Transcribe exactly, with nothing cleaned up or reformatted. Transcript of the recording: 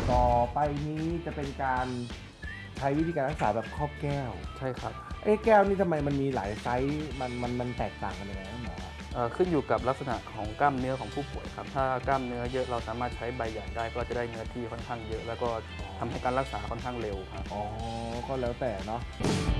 ต่อไปนี้จะเป็นการใช้วิธีการรักษาแบบครอบแก้วใช่ครับเอ้แก้วนี่ทำไมมันมีหลายไซส์มันมันมันแตกต่างกันยังไงครับหมอครับเอ่อขึ้นอยู่กับลักษณะของกล้ามเนื้อของผู้ป่วยครับถ้ากล้ามเนื้อเยอะเราสามารถใช้ใบใหญ่ได้ก็จะได้เนื้อที่ค่อนข้างเยอะแล้วก็ทำให้การรักษาค่อนข้างเร็วครับอ๋อก็แล้วแต่เนาะ